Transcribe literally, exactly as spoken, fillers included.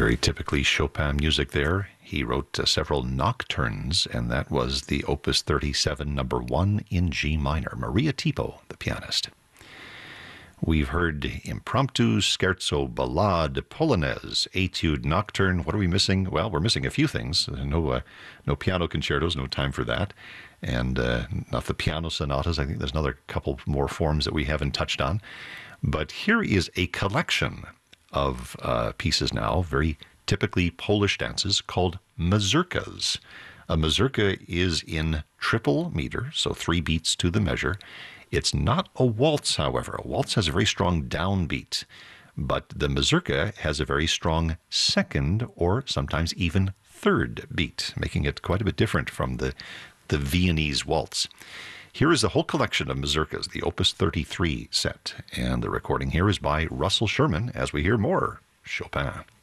Very typically Chopin music there. He wrote uh, several nocturnes, and that was the Opus thirty-seven, number one in G minor. Maria Tipo, the pianist. We've heard Impromptu, Scherzo, Ballade, Polonaise, Etude, Nocturne. What are we missing? Well, we're missing a few things. No uh, no piano concertos, no time for that. And uh, not the piano sonatas. I think there's another couple more forms that we haven't touched on. But here is a collection of uh, pieces now, very typically Polish dances, called mazurkas. A mazurka is in triple meter, so three beats to the measure. It's not a waltz, however. A waltz has a very strong downbeat, but the mazurka has a very strong second or sometimes even third beat, making it quite a bit different from the, the Viennese waltz. Here is the whole collection of mazurkas, the Opus thirty-three set, and the recording here is by Russell Sherman as we hear more Chopin.